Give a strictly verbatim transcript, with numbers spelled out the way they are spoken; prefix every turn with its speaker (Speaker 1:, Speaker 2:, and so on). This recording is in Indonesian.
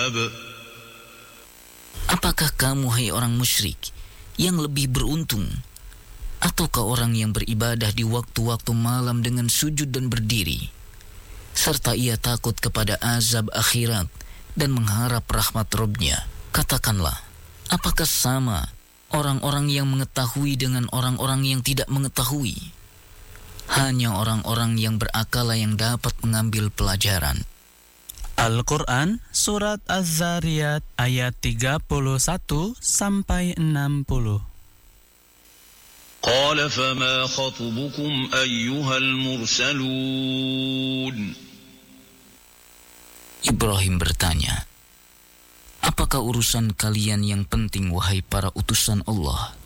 Speaker 1: Apakah kamu, hai orang musyrik, yang lebih beruntung, ataukah orang yang beribadah di waktu-waktu malam dengan sujud dan berdiri, serta ia takut kepada azab akhirat dan mengharap rahmat Rabb-Nya? Katakanlah, apakah sama orang-orang yang mengetahui dengan orang-orang yang tidak mengetahui? Hanya orang-orang yang berakal yang dapat mengambil pelajaran.
Speaker 2: Al-Quran Surat Az-Zariyat ayat tiga puluh satu sampai enam puluh.
Speaker 3: Qala fama khatubukum ayyuhal mursalun.
Speaker 1: Ibrahim bertanya, apakah urusan kalian yang penting, wahai para utusan Allah?